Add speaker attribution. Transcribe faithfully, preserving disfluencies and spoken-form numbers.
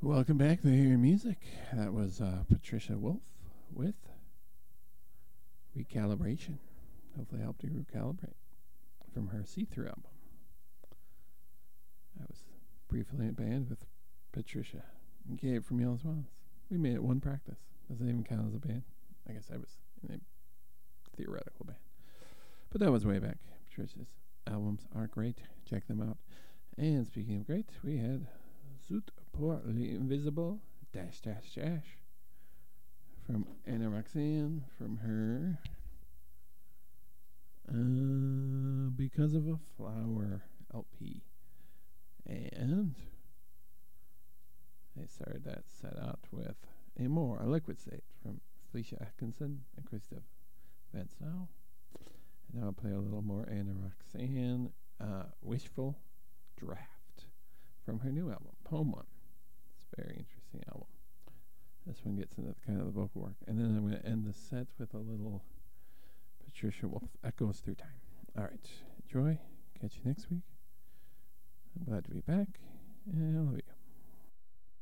Speaker 1: Welcome back to Hear Your Music. That was uh, Patricia Wolf with Recalibration. Hopefully helped you recalibrate from her See-Through album. I was briefly in a band with Patricia and Gabe from Yellow Swans. We made it one practice. Doesn't even count as a band. I guess I was in a theoretical band. But that was way back. Patricia's albums are great. Check them out. And speaking of great, we had Zoot pour l'Invisible dash dash dash from Anna Roxanne from her uh, Because of a Flower L P. And they started that set out with a more a liquid state from Felicia Atkinson and Christoph Van Snow. And now I'll play a little more Anna Roxanne uh, Wishful Draft from her new album, Poem One. It's a very interesting album. This one gets into the, kind of the vocal work. And then I'm going to end the set with a little Patricia Wolf, Echoes Through Time. All right. Enjoy. Catch you next week. I'm glad to be back. And I love you.